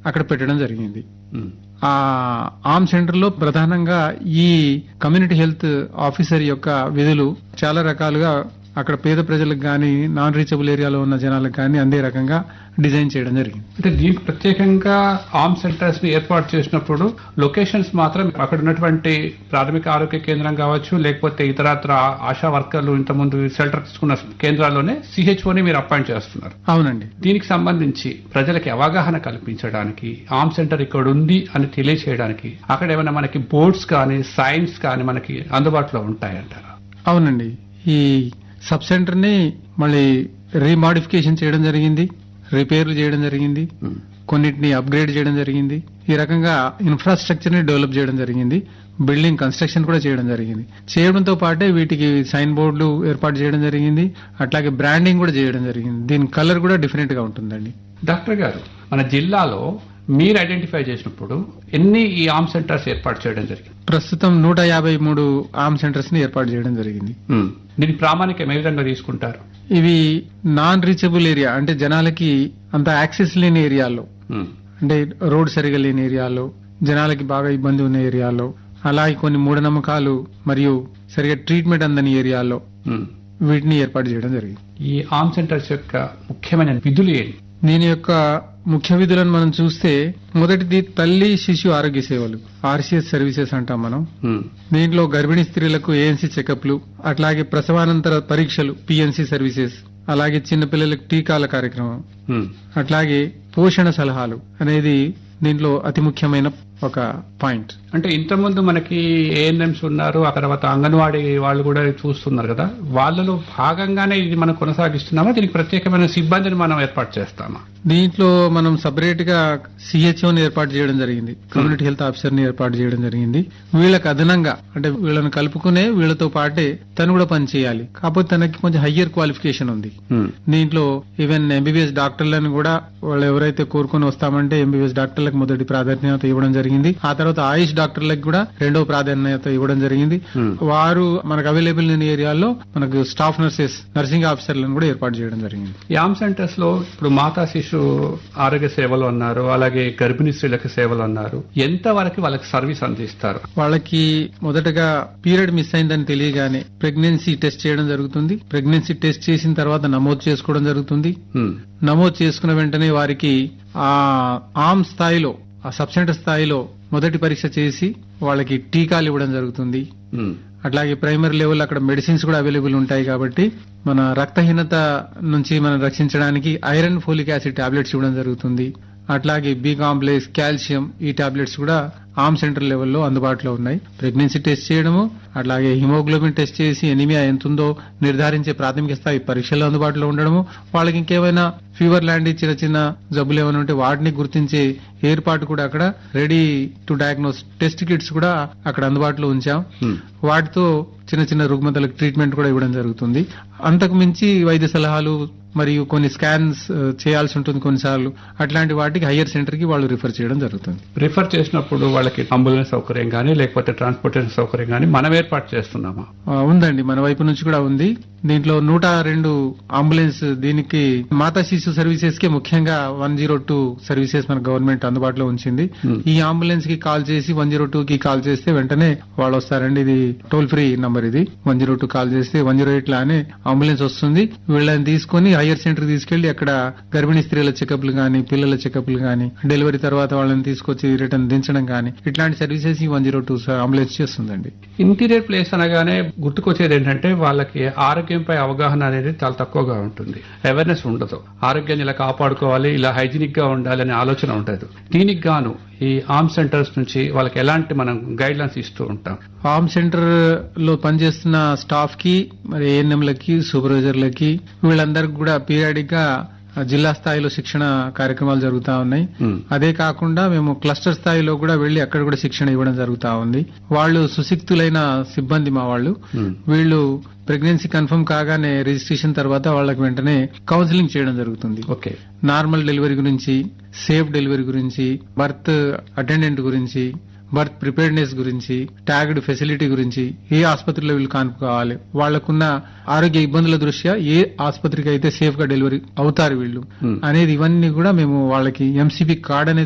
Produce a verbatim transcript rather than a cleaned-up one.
అక్కడ పెట్టడం జరిగింది. ఆ ఆర్మ్ సెంటర్ లో ప్రధానంగా ఈ కమ్యూనిటీ హెల్త్ ఆఫీసర్ యొక్క విధులు చాలా రకాలుగా అక్కడ పేద ప్రజలకు గాని నాన్ రీచబుల్ ఏరియాలో ఉన్న జనాలకు గాని అందే రకంగా డిజైన్ చేయడం జరిగింది. అంటే దీనికి ప్రత్యేకంగా ఆర్మ్ సెంటర్స్ ని ఏర్పాటు చేసినప్పుడు లొకేషన్స్ మాత్రం అక్కడ ఉన్నటువంటి ప్రాథమిక ఆరోగ్య కేంద్రం కావచ్చు, లేకపోతే ఇతరత్ర ఆశా వర్కర్లు ఇంతకుముందు షెల్టర్ తీసుకున్న కేంద్రాల్లోనే సిహెచ్ఓని మీరు అపాయింట్ చేస్తున్నారు. అవునండి. దీనికి సంబంధించి ప్రజలకి అవగాహన కల్పించడానికి, ఆర్మ్ సెంటర్ ఇక్కడ ఉంది అని తెలియచేయడానికి అక్కడ ఏమైనా మనకి బోర్డ్స్ కానీ సైన్స్ కానీ మనకి అందుబాటులో ఉంటాయంటారా? అవునండి. ఈ సబ్ సెంటర్ ని మళ్ళీ రీమాడిఫికేషన్ చేయడం జరిగింది, రిపేర్లు చేయడం జరిగింది, కొన్నిటిని అప్గ్రేడ్ చేయడం జరిగింది. ఈ రకంగా ఇన్ఫ్రాస్ట్రక్చర్ ని డెవలప్ చేయడం జరిగింది. బిల్డింగ్ కన్స్ట్రక్షన్ కూడా చేయడం జరిగింది. చేయడంతో పాటే వీటికి సైన్ బోర్డులు ఏర్పాటు చేయడం జరిగింది. అట్లాగే బ్రాండింగ్ కూడా చేయడం జరిగింది. దీని కలర్ కూడా డిఫరెంట్ గా ఉంటుందండి. డాక్టర్ గారు, మన జిల్లాలో మీరు ఐడెంటిఫై చేసినప్పుడు ఎన్ని ఈ ఆర్మ్ సెంటర్స్ ఏర్పాటు చేయడం జరిగింది? ప్రస్తుతం నూట యాభై మూడు ఆర్మ్ సెంటర్స్ ని ఏర్పాటు చేయడం జరిగింది. దీని ప్రామాణికం ఏ విధంగా తీసుకుంటారు? ఇవి నాన్ రీచబుల్ ఏరియా అంటే జనాలకి అంత యాక్సెస్ లేని ఏరియాలో, అంటే రోడ్ సరిగా లేని ఏరియాలో, జనాలకి బాగా ఇబ్బంది ఉన్న ఏరియాలో, అలాగే కొన్ని మూఢనమ్మకాలు మరియు సరిగా ట్రీట్మెంట్ అందని ఏరియాలో వీటిని ఏర్పాటు చేయడం జరిగింది. ఈ ఆర్మ్ సెంటర్స్ యొక్క ముఖ్యమైన విధులు ఏంటి? దీని యొక్క ముఖ్య విధులను మనం చూస్తే మొదటిది తల్లి శిశు ఆరోగ్య సేవలు, ఆర్సీఎస్ సర్వీసెస్ అంటాం మనం. దీంట్లో గర్భిణీ స్త్రీలకు ఏఎన్సీ చెకప్లు, అట్లాగే ప్రసవానంతర పరీక్షలు పిఎన్సీ సర్వీసెస్, అలాగే చిన్నపిల్లలకు టీకాల కార్యక్రమం, అట్లాగే పోషణ సలహాలు అనేది దీంట్లో అతి ముఖ్యమైన ఒక పాయింట్. అంటే ఇంతకుముందు మనకి ఏఎన్ఎంస్ ఉన్నారు, ఆ తర్వాత అంగన్వాడీ వాళ్ళు కూడా చూస్తున్నారు కదా, వాళ్ళలో భాగంగానే ఇది మనం కొనసాగిస్తున్నామా? దీనికి ప్రత్యేకమైన సిబ్బందిని మనం ఏర్పాటు చేస్తామా? దీంట్లో మనం సపరేట్ గా సిహెచ్ఓని ఏర్పాటు చేయడం జరిగింది, కమ్యూనిటీ హెల్త్ ఆఫీసర్ ని ఏర్పాటు చేయడం జరిగింది. వీళ్ళకి అదనంగా అంటే వీళ్ళని కలుపుకునే వీళ్ళతో పాటే తను కూడా పని చేయాలి. కాకపోతే తనకి కొంచెం హయ్యర్ క్వాలిఫికేషన్ ఉంది. దీంట్లో ఈవెన్ ఎంబీబీఎస్ డాక్టర్లను కూడా వాళ్ళు ఎవరైతే కోరుకుని వస్తామంటే ఎంబీబీఎస్ డాక్టర్లకు మొదటి ప్రాధాన్యత ఇవ్వడం జరిగింది. ఆ తర్వాత ఆయుష్ డాక్టర్లకు కూడా రెండో ప్రాధాన్యత ఇవ్వడం జరిగింది. వారు మనకు అవైలబుల్ లేని ఏరియాల్లో మనకు స్టాఫ్ నర్సెస్, నర్సింగ్ ఆఫీసర్లను కూడా ఏర్పాటు చేయడం జరిగింది. ఈ ఆర్మ్ సెంటర్స్ లో ఇప్పుడు మాతా శిశు ఆరోగ్య సేవలు అన్నారు, అలాగే గర్భిణీ స్త్రీలకు సేవలు అన్నారు. ఎంత వరకు వాళ్ళకి సర్వీస్ అందిస్తారు? వాళ్ళకి మొదటగా పీరియడ్ మిస్ అయిందని తెలియగానే ప్రెగ్నెన్సీ టెస్ట్ చేయడం జరుగుతుంది. ప్రెగ్నెన్సీ టెస్ట్ చేసిన తర్వాత నమోదు చేసుకోవడం జరుగుతుంది. నమోదు చేసుకున్న వెంటనే వారికి ఆ ఆర్మ్ స్థాయిలో, ఆ సబ్ సెంటర్ స్థాయిలో మొదటి పరీక్ష చేసి వాళ్ళకి టీకాలు ఇవ్వడం జరుగుతుంది. అట్లాగే ప్రైమరీ లెవెల్ అక్కడ మెడిసిన్స్ కూడా అవైలబుల్ ఉంటాయి కాబట్టి మన రక్తహీనత నుంచి మనం రక్షించడానికి ఐరన్, ఫోలిక్ యాసిడ్ టాబ్లెట్స్ ఇవ్వడం జరుగుతుంది. అట్లాగే బి కాంప్లెక్స్, కాల్షియం ఈ టాబ్లెట్స్ కూడా ఆర్మ్ సెంటర్ లెవెల్లో అందుబాటులో ఉన్నాయి. ప్రెగ్నెన్సీ టెస్ట్ చేయడము, అట్లాగే హిమోగ్లోబిన్ టెస్ట్ చేసి ఎనిమియా ఎంతుందో నిర్ధారించే ప్రాథమిక స్థాయి పరీక్షలు అందుబాటులో ఉండడము, వాళ్ళకి ఇంకేమైనా ఫీవర్ లాంటి చిన్న చిన్న జబ్బులు ఏమైనా ఉంటే వాటిని గుర్తించే ఏర్పాటు కూడా అక్కడ ready to diagnose test kits కూడా అక్కడ అందుబాటులో ఉంచాం. వాటితో చిన్న చిన్న రుగ్మతలకు ట్రీట్మెంట్ కూడా ఇవ్వడం జరుగుతుంది. అంతకు మించి వైద్య సలహాలు మరియు కొన్ని స్కాన్స్ చేయాల్సి ఉంటుంది కొన్నిసార్లు. అట్లాంటి వాటికి హయ్యర్ సెంటర్ కి వాళ్ళు రిఫర్ చేయడం జరుగుతుంది. రిఫర్ చేసినప్పుడు వాళ్ళకి అంబులెన్స్ సౌకర్యం కానీ లేకపోతే ట్రాన్స్పోర్టేషన్ సౌకర్యం కానీ మనం ఏర్పాటు చేస్తున్నామా? ఉందండి, మన వైపు నుంచి కూడా ఉంది. దీంట్లో నూట రెండు అంబులెన్స్, దీనికి మాతా శిశు సర్వీసెస్ కి ముఖ్యంగా వన్ జీరో టూ సర్వీసెస్ మన గవర్నమెంట్ అందుబాటులో ఉంచింది. ఈ అంబులెన్స్ కి కాల్ చేసి వన్ జీరో టూ కి కాల్ చేస్తే వెంటనే వాళ్ళు వస్తారండి. ఇది టోల్ ఫ్రీ నంబర్. ఇది వన్ జీరో టూ కాల్ చేస్తే వన్ జీరో ఎయిట్ లానే అంబులెన్స్ వస్తుంది. వీళ్ళని తీసుకుని హయ్యర్ సెంటర్ తీసుకెళ్లి అక్కడ గర్భిణీ స్త్రీల చెకప్లు గానీ, పిల్లల చెకప్లు గానీ, డెలివరీ తర్వాత వాళ్ళని తీసుకొచ్చి రిటర్న్ దించడం గానీ, ఇట్లాంటి సర్వీసెస్ ఈ వన్ జీరో టూ అంబులెన్స్ చేస్తుందండి. ఇంటీరియర్ ప్లేస్ అనగానే గుర్తుకొచ్చేది ఏంటంటే వాళ్ళకి ఆరోగ్యంపై అవగాహన అనేది చాలా తక్కువగా ఉంటుంది, అవేర్నెస్ ఉండదు. ఆరోగ్యాన్ని ఇలా కాపాడుకోవాలి, ఇలా హైజీనిక్ గా ఉండాలి అనే ఆలోచన ఉండదు. దీనికి గాను ఈ ఆర్మ్ సెంటర్స్ నుంచి వాళ్ళకి ఎలాంటి మనం గైడ్ లైన్స్ ఇస్తూ ఉంటాం? ఆర్మ్ సెంటర్ లో పనిచేస్తున్న స్టాఫ్ కి, మరి ఏఎన్ఎంలకి, సూపర్వైజర్లకి, వీళ్ళందరికీ కూడా పీరియాడిక్ గా జిల్లా స్థాయిలో శిక్షణ కార్యక్రమాలు జరుగుతా ఉన్నాయి. అదే కాకుండా మేము క్లస్టర్ స్థాయిలో కూడా వెళ్లి అక్కడ కూడా శిక్షణ ఇవ్వడం జరుగుతా ఉంది. వాళ్ళు సుశిక్తులైన సిబ్బంది మా వాళ్ళు. వీళ్ళు ప్రెగ్నెన్సీ కన్ఫర్మ్ కాగానే రిజిస్ట్రేషన్ తర్వాత వాళ్ళకి వెంటనే కౌన్సిలింగ్ చేయడం జరుగుతుంది. ఓకే, నార్మల్ డెలివరీ గురించి, సేఫ్ డెలివరీ గురించి, బర్త్ అటెండెంట్ గురించి, బర్త్ ప్రిపేర్డ్నెస్ గురించి, ట్యాగ్డ్ ఫెసిలిటీ గురించి, ఏ ఆసుపత్రిలో వీళ్ళు కానుకోవాలి, వాళ్లకున్న ఆరోగ్య ఇబ్బందుల దృష్ట్యా ఏ ఆసుపత్రికి అయితే సేఫ్ గా డెలివరీ అవుతారు వీళ్ళు అనేది, ఇవన్నీ కూడా మేము వాళ్ళకి ఎంసీబీ కార్డ్ అనేది